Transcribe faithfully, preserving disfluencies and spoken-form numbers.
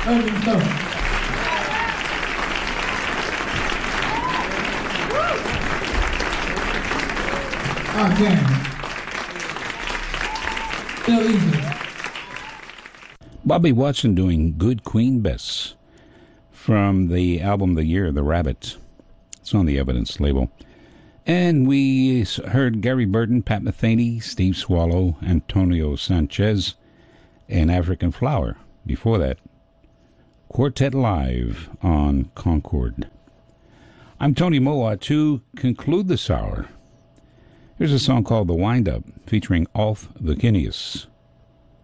Urban Soul. Again. Still easy. Bobby Watson doing Good Queen Bess from the album The Year, The Rabbit. It's on the Evidence label. And we heard Gary Burton, Pat Metheny, Steve Swallow, Antonio Sanchez, and African Flower. Before that, Quartet Live on Concord. I'm Tony Moa. To conclude this hour, here's a song called The Wind Up, featuring Alf the Guineas.